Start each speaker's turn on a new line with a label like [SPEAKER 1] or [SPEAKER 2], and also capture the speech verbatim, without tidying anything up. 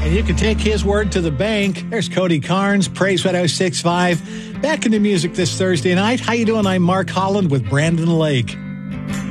[SPEAKER 1] And you can take his word to the bank. There's Cody Carnes, Praise one oh six point five. Back into music this Thursday night. How you doing? I'm Mark Holland with Brandon Lake.